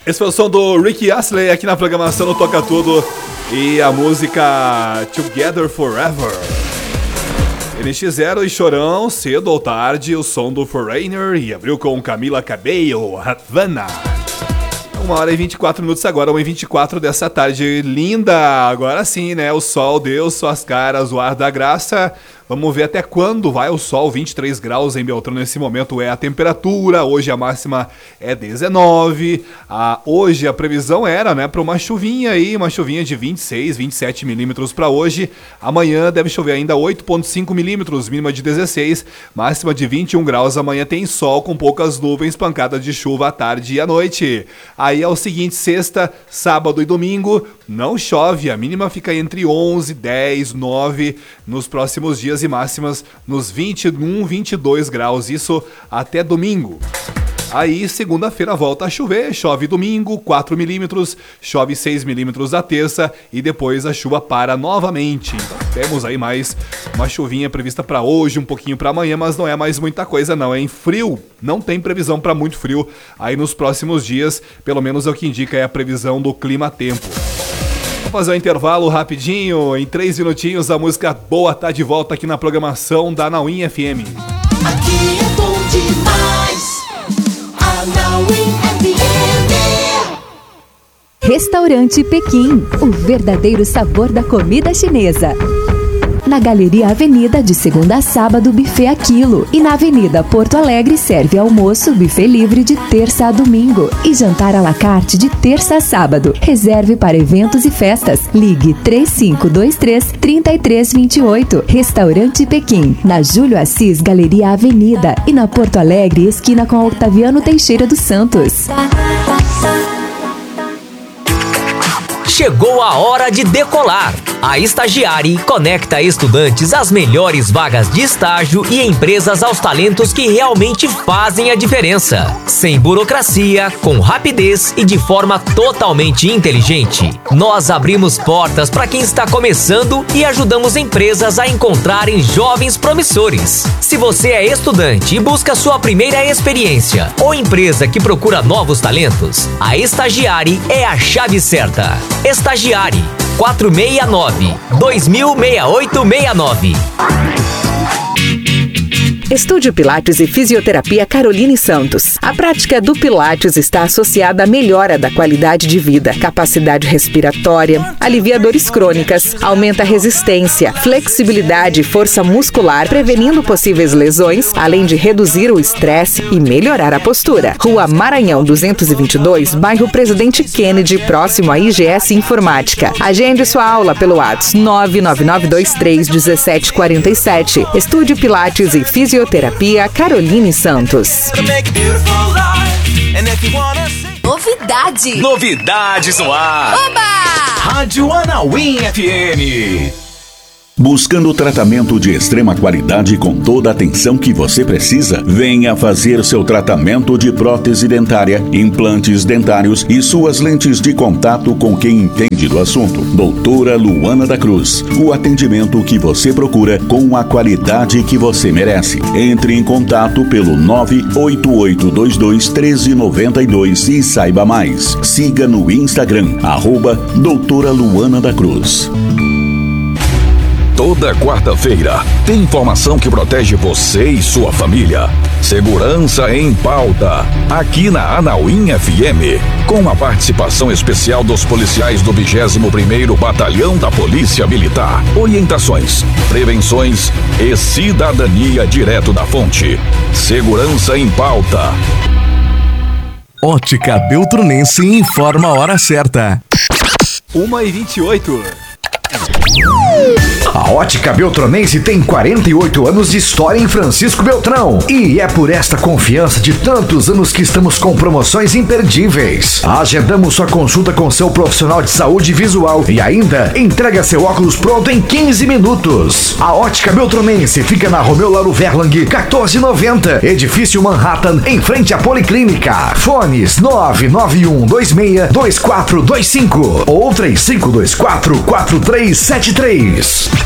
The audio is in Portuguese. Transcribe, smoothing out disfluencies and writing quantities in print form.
Esse foi o som do Rick Astley aqui na programação no Toca Tudo. E a música Together Forever. NX0 e Chorão, cedo ou tarde, o som do Foreigner. E abriu com Camila Cabello, Havana. 1h24 agora, 1h24 dessa tarde linda. Agora sim, né? O sol deu suas caras, o ar da graça. Vamos ver até quando vai o sol. 23 graus em Beltrão nesse momento é a temperatura. Hoje a máxima é 19. Hoje a previsão era, né, para uma chuvinha aí, uma chuvinha de 26, 27 milímetros para hoje. Amanhã deve chover ainda 8,5 milímetros, mínima de 16, máxima de 21 graus. Amanhã tem sol com poucas nuvens, pancada de chuva à tarde e à noite. Aí é o seguinte, sexta, sábado e domingo, não chove. A mínima fica entre 11, 10, 9 nos próximos dias e máximas nos 21, 22 graus, isso até domingo. Aí, segunda-feira volta a chover, chove domingo, 4 milímetros, chove 6 milímetros na terça e depois a chuva para novamente. Então, temos aí mais uma chuvinha prevista para hoje, um pouquinho para amanhã, mas não é mais muita coisa não, é em frio, não tem previsão para muito frio aí nos próximos dias, pelo menos é o que indica é a previsão do clima-tempo. Vamos fazer um intervalo rapidinho, em 3 minutinhos a música boa tá de volta aqui na programação da Anauim FM. Aqui é bom demais, Anauim FM. Restaurante Pequim, o verdadeiro sabor da comida chinesa. Na Galeria Avenida, de segunda a sábado, buffet a quilo. E na Avenida Porto Alegre, serve almoço, buffet livre de terça a domingo. E jantar à la carte de terça a sábado. Reserve para eventos e festas. Ligue 3523-3328. Restaurante Pequim, na Júlio Assis, Galeria Avenida. E na Porto Alegre, esquina com Octaviano Teixeira dos Santos. Chegou a hora de decolar. A Estagiari conecta estudantes às melhores vagas de estágio e empresas aos talentos que realmente fazem a diferença. Sem burocracia, com rapidez e de forma totalmente inteligente. Nós abrimos portas para quem está começando e ajudamos empresas a encontrarem jovens promissores. Se você é estudante e busca sua primeira experiência ou empresa que procura novos talentos, a Estagiari é a chave certa. Estagiari 469-206869. Estúdio Pilates e Fisioterapia Caroline Santos. A prática do Pilates está associada à melhora da qualidade de vida, capacidade respiratória, alivia dores crônicas, aumenta a resistência, flexibilidade e força muscular, prevenindo possíveis lesões, além de reduzir o estresse e melhorar a postura. Rua Maranhão 222, bairro Presidente Kennedy, próximo à IGS Informática. Agende sua aula pelo WhatsApp 999231747. Estúdio Pilates e Fisioterapia Caroline Santos. Novidades no ar. Oba! Rádio Anauim FM. Buscando tratamento de extrema qualidade com toda a atenção que você precisa? Venha fazer seu tratamento de prótese dentária, implantes dentários e suas lentes de contato com quem entende do assunto. Doutora Luana da Cruz. O atendimento que você procura com a qualidade que você merece. Entre em contato pelo 988221392 e saiba mais. Siga no Instagram, @Doutora Luana da Cruz. Toda quarta-feira tem informação que protege você e sua família. Segurança em Pauta, aqui na Anauim FM, com a participação especial dos policiais do 21º Batalhão da Polícia Militar. Orientações, prevenções e cidadania direto da fonte. Segurança em Pauta. Ótica Beltronense informa a hora certa. 1h28. A Ótica Beltronense tem 48 anos de história em Francisco Beltrão. E é por esta confiança de tantos anos que estamos com promoções imperdíveis. Agendamos sua consulta com seu profissional de saúde visual e ainda entrega seu óculos pronto em 15 minutos. A Ótica Beltronense fica na Romeu Lauro Verlang, 1490, Edifício Manhattan, em frente à Policlínica. Fones 991262425 ou 35244373.